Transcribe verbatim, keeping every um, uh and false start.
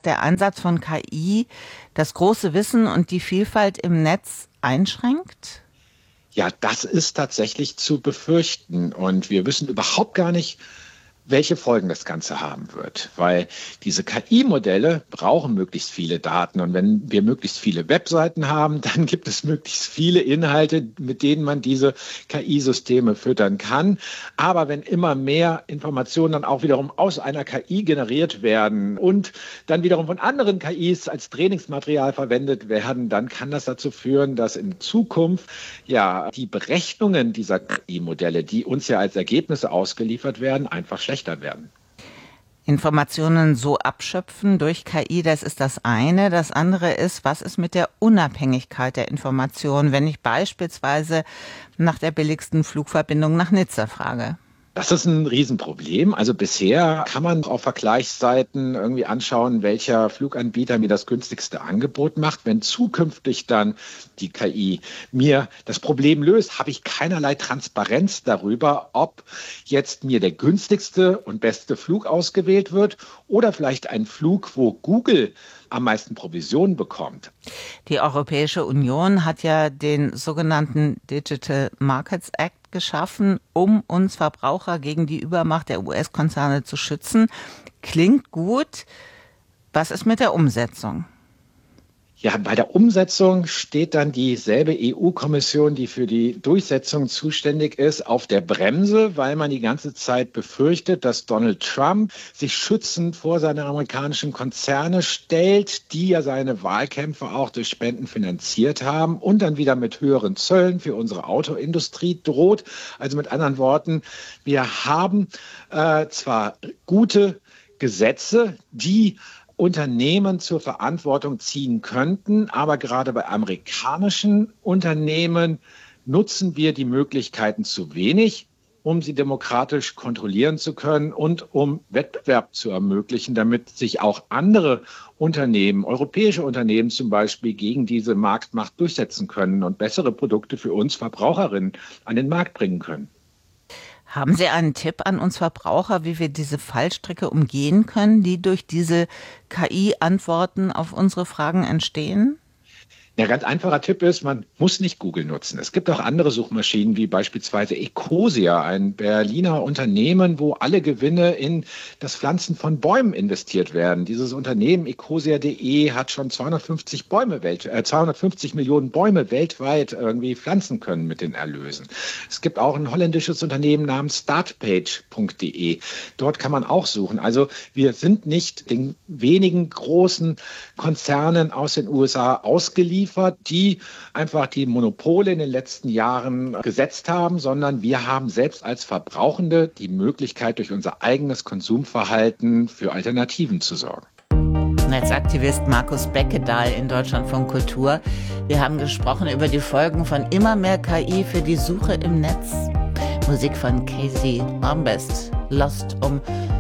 der Einsatz von K I das große Wissen und die Vielfalt im Netz einschränkt? Ja, das ist tatsächlich zu befürchten. Und wir wissen überhaupt gar nicht, welche Folgen das Ganze haben wird. Weil diese K I-Modelle brauchen möglichst viele Daten. Und wenn wir möglichst viele Webseiten haben, dann gibt es möglichst viele Inhalte, mit denen man diese K I-Systeme füttern kann. Aber wenn immer mehr Informationen dann auch wiederum aus einer K I generiert werden und dann wiederum von anderen K Is als Trainingsmaterial verwendet werden, dann kann das dazu führen, dass in Zukunft ja die Berechnungen dieser K I-Modelle, die uns ja als Ergebnisse ausgeliefert werden, einfach schlechter werden. Informationen so abschöpfen durch K I, das ist das eine. Das andere ist, was ist mit der Unabhängigkeit der Information, wenn ich beispielsweise nach der billigsten Flugverbindung nach Nizza frage? Das ist ein Riesenproblem. Also bisher kann man auf Vergleichsseiten irgendwie anschauen, welcher Fluganbieter mir das günstigste Angebot macht. Wenn zukünftig dann die K I mir das Problem löst, habe ich keinerlei Transparenz darüber, ob jetzt mir der günstigste und beste Flug ausgewählt wird oder vielleicht ein Flug, wo Google am meisten Provision bekommt. Die Europäische Union hat ja den sogenannten Digital Markets Act geschaffen, um uns Verbraucher gegen die Übermacht der U S-Konzerne zu schützen. Klingt gut. Was ist mit der Umsetzung? Ja, bei der Umsetzung steht dann dieselbe E U-Kommission, die für die Durchsetzung zuständig ist, auf der Bremse, weil man die ganze Zeit befürchtet, dass Donald Trump sich schützend vor seine amerikanischen Konzerne stellt, die ja seine Wahlkämpfe auch durch Spenden finanziert haben und dann wieder mit höheren Zöllen für unsere Autoindustrie droht. Also mit anderen Worten, wir haben äh, zwar gute Gesetze, die Unternehmen zur Verantwortung ziehen könnten. Aber gerade bei amerikanischen Unternehmen nutzen wir die Möglichkeiten zu wenig, um sie demokratisch kontrollieren zu können und um Wettbewerb zu ermöglichen, damit sich auch andere Unternehmen, europäische Unternehmen zum Beispiel, gegen diese Marktmacht durchsetzen können und bessere Produkte für uns Verbraucherinnen an den Markt bringen können. Haben Sie einen Tipp an uns Verbraucher, wie wir diese Fallstricke umgehen können, die durch diese K I-Antworten auf unsere Fragen entstehen? Ja, ganz einfacher Tipp ist, man muss nicht Google nutzen. Es gibt auch andere Suchmaschinen, wie beispielsweise Ecosia, ein Berliner Unternehmen, wo alle Gewinne in das Pflanzen von Bäumen investiert werden. Dieses Unternehmen ecosia punkt de hat schon zweihundertfünfzig Bäume welt, äh, zweihundertfünfzig Millionen Bäume weltweit irgendwie pflanzen können mit den Erlösen. Es gibt auch ein holländisches Unternehmen namens startpage punkt de. Dort kann man auch suchen. Also wir sind nicht den wenigen großen Konzernen aus den U S A ausgeliefert, die einfach die Monopole in den letzten Jahren gesetzt haben, sondern wir haben selbst als Verbrauchende die Möglichkeit, durch unser eigenes Konsumverhalten für Alternativen zu sorgen. Netzaktivist Markus Beckedahl in Deutschlandfunk Kultur. Wir haben gesprochen über die Folgen von immer mehr K I für die Suche im Netz. Musik von Casey Bombast, Lost, um